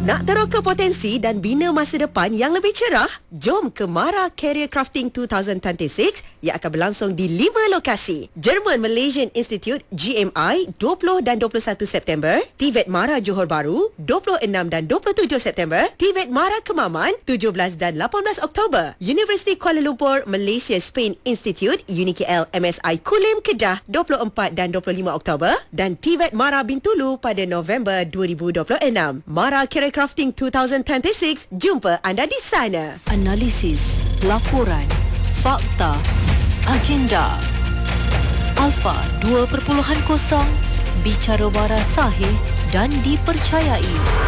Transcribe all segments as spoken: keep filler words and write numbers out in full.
Nak teroka potensi dan bina masa depan yang lebih cerah? Jom ke Mara Career Crafting dua ribu dua puluh enam yang akan berlangsung di lima lokasi. German Malaysian Institute G M I dua puluh dan dua puluh satu September, T V E T Mara Johor Bahru dua puluh enam dan dua puluh tujuh September, T V E T Mara Kemaman tujuh belas dan lapan belas Oktober, University Kuala Lumpur Malaysia Spain Institute U N I K L M S I Kulim Kedah dua puluh empat dan dua puluh lima Oktober dan T V E T Mara Bintulu pada November dua ribu dua puluh enam. Mara Career Crafting dua ribu dua puluh enam, jumpa anda di sana. Analisis, laporan, fakta, agenda. Alpha dua kosong, bicara waras sahih dan dipercayai.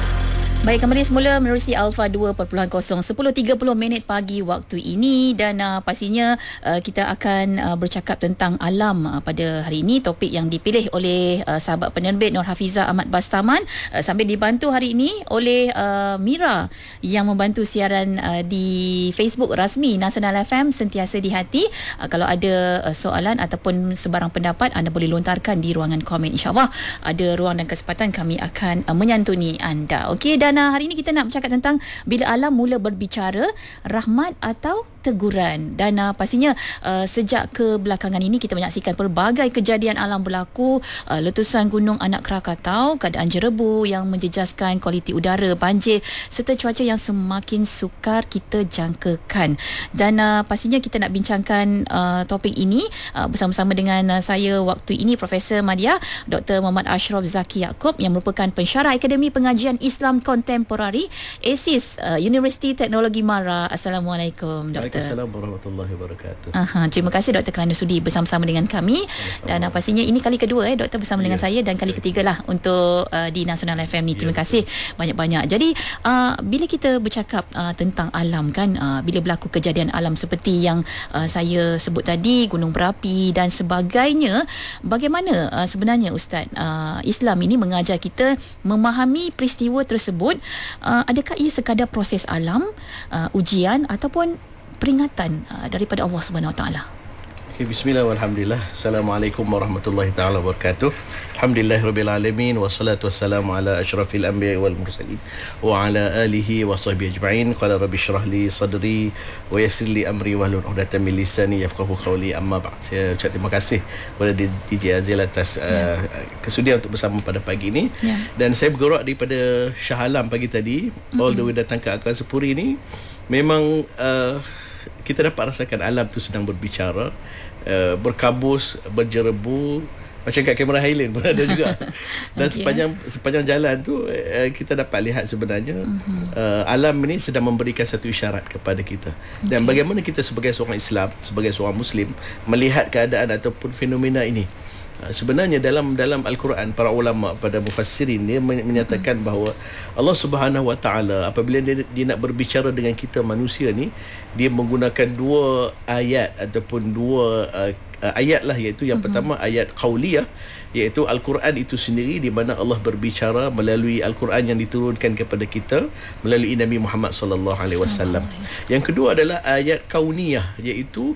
Baik, kembali semula menerusi Alpha dua kosong, sepuluh tiga puluh minit pagi waktu ini dan uh, pastinya uh, kita akan uh, bercakap tentang alam uh, pada hari ini, topik yang dipilih oleh uh, sahabat penerbit Nur Hafizah Ahmad Bastaman uh, sambil dibantu hari ini oleh uh, Mira yang membantu siaran uh, di Facebook rasmi Nasional F M Sentiasa di Hati. Uh, kalau ada uh, soalan ataupun sebarang pendapat, anda boleh lontarkan di ruangan komen. InsyaAllah ada ruang dan kesempatan kami akan uh, menyantuni anda. Okey, dan Dan uh, hari ini kita nak bercakap tentang bila alam mula berbicara, rahmat atau teguran. Dan uh, pastinya uh, sejak kebelakangan ini kita menyaksikan pelbagai kejadian alam berlaku, uh, letusan gunung anak Krakatau, keadaan jerebu yang menjejaskan kualiti udara, banjir serta cuaca yang semakin sukar kita jangkakan. Dan uh, pastinya kita nak bincangkan uh, topik ini uh, bersama-sama dengan uh, saya waktu ini Profesor Madya Doktor Muhammad Ashraf Zaki Yaakob yang merupakan pensyarah Akademi Pengajian Islam Kontemporari A S I S uh, Universiti Teknologi Mara. Assalamualaikum Doktor. Waalaikumsalam warahmatullahi wabarakatuh. Aha, terima kasih Doktor kerana sudi bersama-sama dengan kami. Dan uh, pastinya ini kali kedua eh Doktor bersama yeah. dengan saya dan kali ketiga lah untuk uh, di Nasional F M ni. Terima yeah, kasih betul. banyak-banyak. Jadi uh, bila kita bercakap uh, tentang alam kan, uh, bila berlaku kejadian alam seperti yang uh, saya sebut tadi, gunung berapi dan sebagainya, bagaimana uh, sebenarnya Ustaz uh, Islam ini mengajar kita memahami peristiwa tersebut? Uh, adakah ia sekadar proses alam, uh, ujian ataupun peringatan uh, daripada Allah Subhanahu Wa Taala? Okay, bismillah walhamdulillah. Assalamualaikum warahmatullahi taala wabarakatuh. Alhamdulillahirabbil alamin wassalatu wassalamu ala asyrafil anbiya'i wal mursalin wa ala alihi wa sahbihi ajma'in. Qala rabbi shrah li sadri wa yassir li amri wahlul 'uqdatam min lisani yafqahu qawli. Amma ba'd. Saya ucap terima kasih kepada D J Azil atas uh, yeah. kesudian untuk bersama pada pagi ini. Yeah. Dan saya bergerak daripada Shah Alam pagi tadi mm-hmm. all the way datang ke Akal Sepuri ni. Memang uh, kita dapat rasakan alam tu sedang berbicara, uh, berkabus, berjerebu, macam kat kamera Highland pun ada juga. Dan okay. sepanjang sepanjang jalan tu uh, kita dapat lihat sebenarnya uh-huh. uh, alam ini sedang memberikan satu isyarat kepada kita. Okay. Dan bagaimana kita sebagai seorang Islam, sebagai seorang Muslim melihat keadaan ataupun fenomena ini. Sebenarnya dalam dalam Al-Quran, para ulama pada mufassirin dia menyatakan bahawa Allah Subhanahu Wa Taala apabila dia, dia nak berbicara dengan kita manusia ni, dia menggunakan dua ayat ataupun dua uh, ayat lah, iaitu yang uh-huh. pertama ayat qauliyah, iaitu Al-Quran itu sendiri di mana Allah berbicara melalui Al-Quran yang diturunkan kepada kita melalui Nabi Muhammad sallallahu alaihi wasallam. Yang kedua adalah ayat kauniyah, iaitu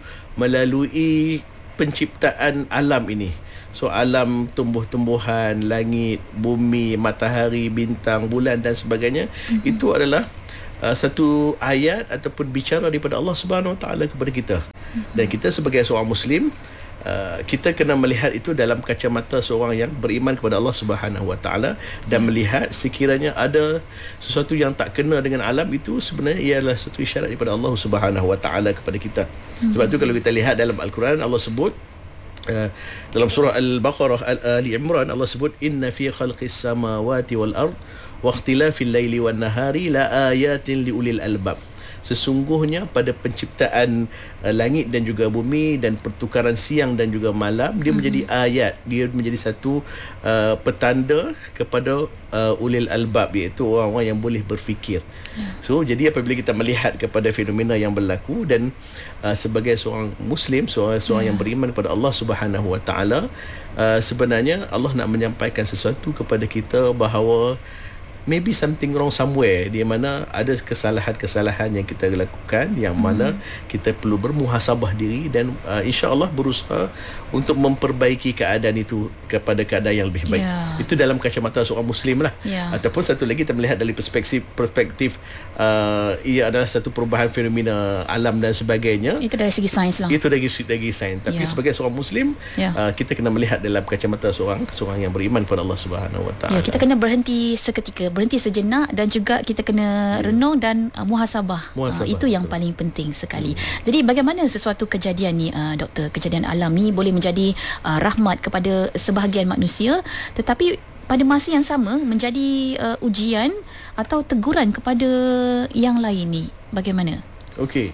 melalui penciptaan alam ini. So alam tumbuh-tumbuhan, langit, bumi, matahari, bintang, bulan dan sebagainya, mm-hmm. itu adalah uh, satu ayat ataupun bicara daripada Allah Subhanahu Wa Taala kepada kita. Mm-hmm. Dan kita sebagai seorang Muslim, uh, kita kena melihat itu dalam kacamata seorang yang beriman kepada Allah Subhanahu Wa Taala dan mm-hmm. melihat sekiranya ada sesuatu yang tak kena dengan alam itu, sebenarnya ia adalah satu isyarat daripada Allah Subhanahu Wa Taala kepada kita. Mm-hmm. Sebab tu kalau kita lihat dalam Al-Quran, Allah sebut Uh, dalam surah Al-Baqarah Ali Imran, Allah sebut inna fi khalqis samawati wal ard wa ikhtilafil laili wan nahari la ayatin liulil albab. Sesungguhnya pada penciptaan uh, langit dan juga bumi dan pertukaran siang dan juga malam, dia mm-hmm. menjadi ayat, dia menjadi satu uh, petanda kepada uh, ulil albab, iaitu orang-orang yang boleh berfikir. Yeah. So jadi apabila kita melihat kepada fenomena yang berlaku dan uh, sebagai seorang Muslim, seorang seorang yeah. yang beriman kepada Allah Subhanahu Wa Taala, uh, sebenarnya Allah nak menyampaikan sesuatu kepada kita bahawa maybe something wrong somewhere, di mana ada kesalahan-kesalahan yang kita lakukan yang mm. mana kita perlu bermuhasabah diri dan uh, insya-Allah berusaha untuk memperbaiki keadaan itu kepada keadaan yang lebih baik. Yeah. Itu dalam kacamata seorang muslim lah. Yeah. Ataupun satu lagi kita melihat dari perspektif perspektif uh, ia adalah satu perubahan fenomena alam dan sebagainya. Itu dari segi sains lah. Itu dari segi sains. Tapi yeah. sebagai seorang muslim, yeah. uh, kita kena melihat dalam kacamata seorang seorang yang beriman kepada Allah Subhanahu Wa Taala. Ya, kita kena berhenti seketika, berhenti sejenak, dan juga kita kena renung dan uh, muhasabah. muhasabah. Uh, itu yang paling penting sekali. Hmm. Jadi bagaimana sesuatu kejadian ni, uh, doktor, kejadian alam ni boleh menjadi uh, rahmat kepada sebahagian manusia, tetapi pada masa yang sama menjadi uh, ujian atau teguran kepada yang lain ni. Bagaimana? Okey.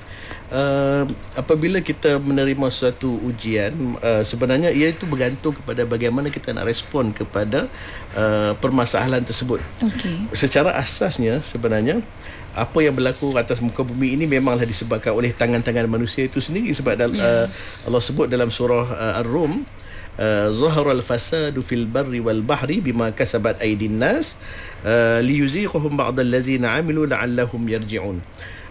Uh, apabila kita menerima suatu ujian, uh, sebenarnya ia itu bergantung kepada bagaimana kita nak respon kepada uh, permasalahan tersebut. Okay. Secara asasnya sebenarnya apa yang berlaku atas muka bumi ini memanglah disebabkan oleh tangan-tangan manusia itu sendiri, sebab yeah. uh, Allah sebut dalam surah uh, Ar-Rum, uh, zaharal fasadu fil barri wal bahri bima kasabat aydin nas uh, liyuziqhum ba'dal ladzina 'amilu la'allahum yarji'un.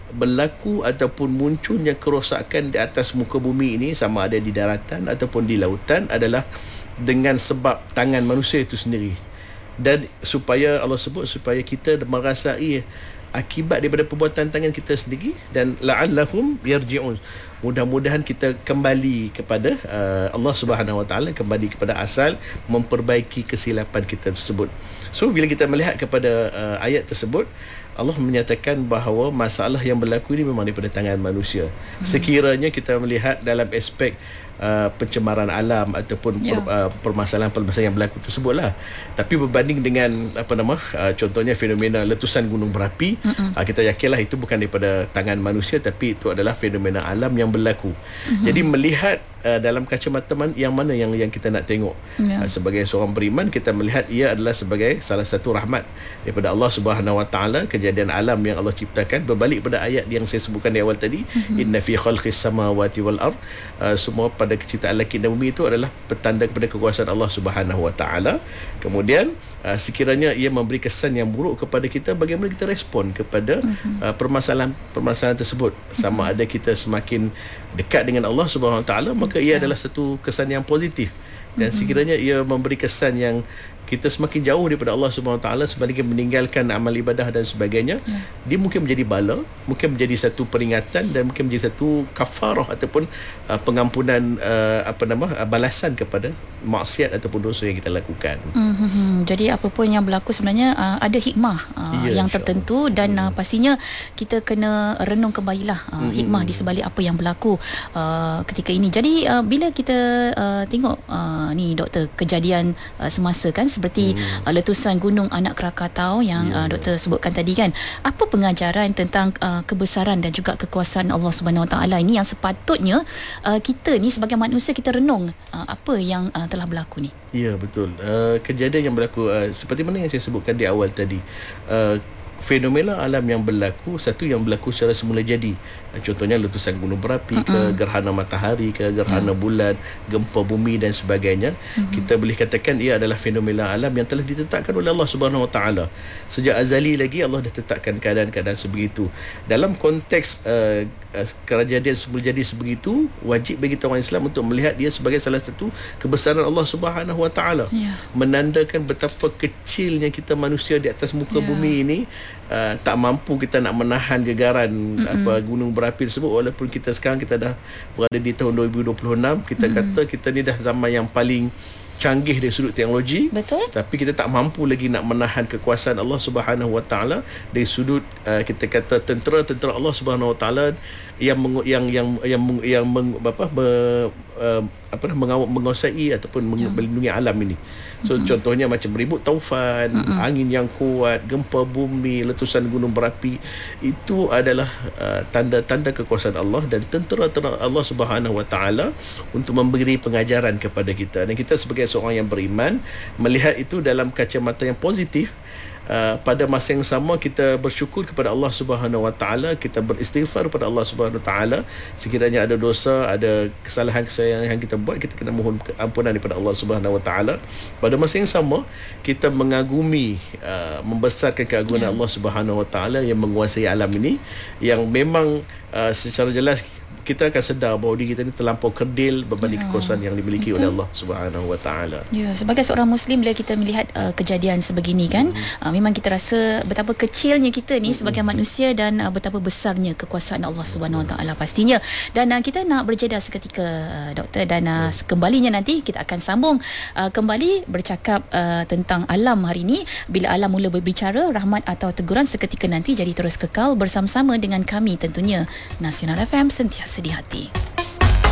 Berlaku ataupun munculnya kerosakan di atas muka bumi ini, sama ada di daratan ataupun di lautan, adalah dengan sebab tangan manusia itu sendiri. Dan supaya Allah sebut supaya kita merasai akibat daripada perbuatan tangan kita sendiri, dan la'allahum yarji'un, mudah-mudahan kita kembali kepada uh, Allah Subhanahu Wa Taala, kembali kepada asal, memperbaiki kesilapan kita tersebut. So bila kita melihat kepada uh, ayat tersebut, Allah menyatakan bahawa masalah yang berlaku ini memang daripada tangan manusia. Hmm. Sekiranya kita melihat dalam aspek uh, pencemaran alam ataupun yeah. per, uh, permasalahan-permasalahan yang berlaku tersebutlah. Tapi berbanding dengan apa nama uh, contohnya fenomena letusan gunung berapi, uh, kita yakinlah itu bukan daripada tangan manusia, tapi itu adalah fenomena alam yang berlaku. Hmm. Jadi melihat uh, dalam kacamata man, yang mana yang yang kita nak tengok. Yeah. Uh, sebagai seorang beriman, kita melihat ia adalah sebagai salah satu rahmat daripada Allah Subhanahu Wa Taala, kejadian alam yang Allah ciptakan, berbalik pada ayat yang saya sebutkan di awal tadi, mm-hmm. inna fi khalqis samawati wal ard, uh, semua pada ciptaan langit dan bumi itu adalah petanda kepada kekuasaan Allah Subhanahu Wa Taala. Kemudian uh, sekiranya ia memberi kesan yang buruk kepada kita, bagaimana kita respon kepada mm-hmm. uh, permasalahan-permasalahan tersebut. Sama mm-hmm. ada kita semakin dekat dengan Allah Subhanahu Wa Taala, maka ia yeah. adalah satu kesan yang positif. Dan mm-hmm. sekiranya ia memberi kesan yang kita semakin jauh daripada Allah Subhanahu Wa Taala, sebaliknya meninggalkan amal ibadah dan sebagainya, ya. Dia mungkin menjadi bala, mungkin menjadi satu peringatan, dan mungkin menjadi satu kafarah ataupun uh, pengampunan uh, apa nama uh, balasan kepada maksiat ataupun dosa yang kita lakukan. Mm-hmm. Jadi apa pun yang berlaku sebenarnya uh, ada hikmah uh, ya, yang tertentu, dan uh, pastinya kita kena renung kembalilah uh, mm-hmm. hikmah di sebalik apa yang berlaku uh, ketika ini. Jadi uh, bila kita uh, tengok uh, ni doktor, kejadian uh, semasa kan, seperti hmm. uh, letusan gunung Anak Krakatau yang yeah. uh, doktor sebutkan tadi kan, apa pengajaran tentang uh, kebesaran dan juga kekuasaan Allah Subhanahu Wa Taala ini yang sepatutnya uh, kita ni sebagai manusia kita renung uh, apa yang uh, telah berlaku ni? Ya, betul. Uh, kejadian yang berlaku uh, seperti mana yang saya sebutkan di awal tadi, uh, fenomena alam yang berlaku, satu yang berlaku secara semula jadi, contohnya letusan gunung berapi, mm-hmm. ke gerhana matahari, ke gerhana mm. bulan, gempa bumi dan sebagainya, mm-hmm. kita boleh katakan ia adalah fenomena alam yang telah ditetapkan oleh Allah Subhanahu Wa Taala. Sejak azali lagi Allah dah tetapkan keadaan-keadaan sebegitu. Dalam konteks uh, kejadian semula jadi sebegitu, wajib bagi orang Islam untuk melihat dia sebagai salah satu kebesaran Allah Subhanahu Wa Taala, yeah. menandakan betapa kecilnya kita manusia di atas muka yeah. bumi ini. Uh, tak mampu kita nak menahan gegaran mm-hmm. apa gunung berapi tersebut, walaupun kita sekarang kita dah berada di tahun dua ribu dua puluh enam, kita mm-hmm. kata kita ni dah zaman yang paling canggih dari sudut teknologi. Betul. Tapi kita tak mampu lagi nak menahan kekuasaan Allah Subhanahu Wa Taala dari sudut uh, kita kata tentera-tentera Allah Subhanahu Wa Taala yang meng, yang yang yang meng, yang meng, apa be, uh, apa mengawal menguasai ataupun yeah. melindungi alam ini. So mm-hmm. contohnya macam ribut taufan, mm-hmm. angin yang kuat, gempa bumi, letusan gunung berapi, itu adalah uh, tanda-tanda kekuasaan Allah dan tentera-tentera Allah Subhanahu Wa Taala untuk memberi pengajaran kepada kita. Dan kita sebagai seorang yang beriman melihat itu dalam kacamata yang positif. uh, pada masa yang sama kita bersyukur kepada Allah Subhanahu Wa Taala, kita beristighfar kepada Allah Subhanahu Wa Taala. Sekiranya ada dosa, ada kesalahan-kesalahan yang kita buat, kita kena mohon ampunan daripada Allah Subhanahu Wa Taala. Pada masa yang sama kita mengagumi, uh, membesarkan keagungan yeah. Allah Subhanahu Wa Taala yang menguasai alam ini, yang memang uh, secara jelas kita akan sedar bahawa diri kita ni terlampau kerdil berbanding ya, kekuasaan yang dimiliki betul. oleh Allah Subhanahu Wa Taala. Ya, sebagai seorang Muslim bila kita melihat uh, kejadian sebegini kan, mm-hmm. uh, memang kita rasa betapa kecilnya kita ni mm-hmm. sebagai manusia dan uh, betapa besarnya kekuasaan Allah Subhanahu Wa Taala pastinya. Dan uh, kita nak berjeda seketika uh, doktor, dan uh, yeah. kembalinya nanti kita akan sambung uh, kembali bercakap uh, tentang alam hari ini. Bila alam mula berbicara, rahmat atau teguran seketika nanti. Jadi terus kekal bersama-sama dengan kami tentunya Nasional F M, sentiasa di hati.